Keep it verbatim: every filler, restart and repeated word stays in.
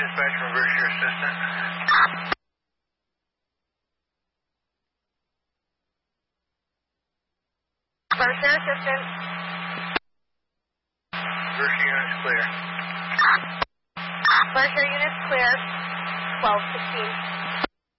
dispatch, reverse your assistant. Reverse your assistant. Reverse your unit's clear. Reverse your unit's clear. twelve sixteen.